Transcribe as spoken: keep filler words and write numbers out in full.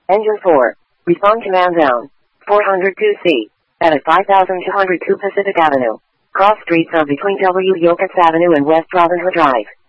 Engine four. Respond command down. four hundred two C. At five thousand two hundred two Pacific Avenue. Cross streets are between W. Yokes Avenue and West Robin Hood Drive.